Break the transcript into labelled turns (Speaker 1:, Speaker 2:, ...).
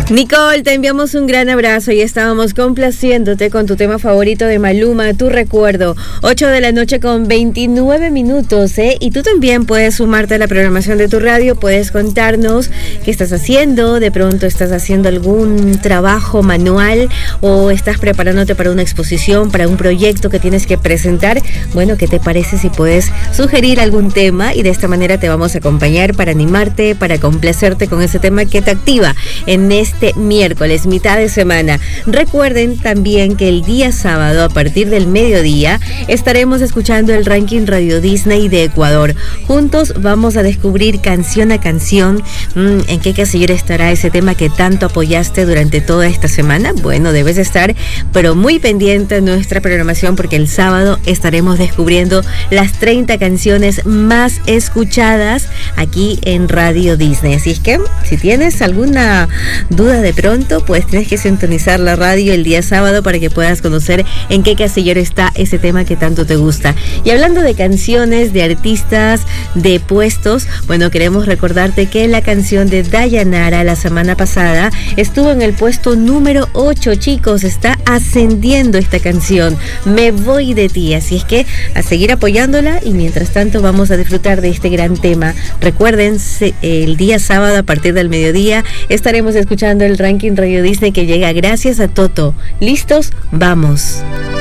Speaker 1: Nicole, te enviamos un gran abrazo y estábamos complaciéndote con tu tema favorito de Maluma, Tu Recuerdo. 8 de la noche con 29 minutos, ¿eh? Y tú también puedes sumarte a la programación de tu radio, puedes contarnos qué estás haciendo, de pronto estás haciendo algún trabajo manual o estás preparándote para una exposición, para un proyecto que tienes que presentar. Bueno, ¿qué te parece si puedes sugerir algún tema? Y de esta manera te vamos a acompañar para animarte, para complacerte con ese tema que te activa en este miércoles, mitad de semana. Recuerden también que el día sábado, a partir del mediodía, estaremos escuchando el ranking Radio Disney de Ecuador. Juntos vamos a descubrir canción a canción en qué casillero estará ese tema que tanto apoyaste durante toda esta semana. Bueno, debes estar, pero muy pendiente de nuestra programación porque el sábado estaremos descubriendo las 30 canciones más escuchadas aquí en Radio Disney. Así es que, si tienes alguna duda de pronto, pues tienes que sintonizar la radio el día sábado para que puedas conocer en qué casillero está ese tema que tanto te gusta. Y hablando de canciones, de artistas, de puestos, bueno, queremos recordarte que la canción de Dayanara la semana pasada estuvo en el puesto número 8, chicos, está ascendiendo esta canción, Me Voy de Ti, así es que a seguir apoyándola y mientras tanto vamos a disfrutar de este gran tema. Recuerden, el día sábado a partir del mediodía estaremos escuchando el ranking Radio Disney que llega gracias a Toto. ¿Listos? ¡Vamos!